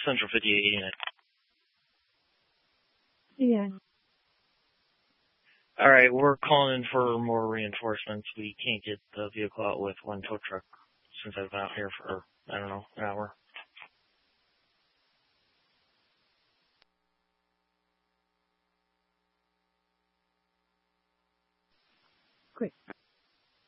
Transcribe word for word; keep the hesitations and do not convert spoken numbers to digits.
Central fifty-eight unit. Yeah. All right, we're calling in for more reinforcements. We can't get the vehicle out with one tow truck since I've been out here for, I don't know, an hour. Great.